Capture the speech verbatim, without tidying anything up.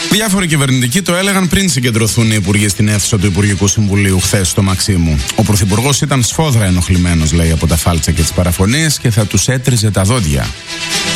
Διάφοροι κυβερνητικοί το έλεγαν πριν συγκεντρωθούν οι υπουργοί στην αίθουσα του Υπουργικού Συμβουλίου χθες στο Μαξίμου. Ο πρωθυπουργός ήταν σφόδρα ενοχλημένος, λέει, από τα φάλτσα και τις παραφωνίες και θα τους έτριζε τα δόντια.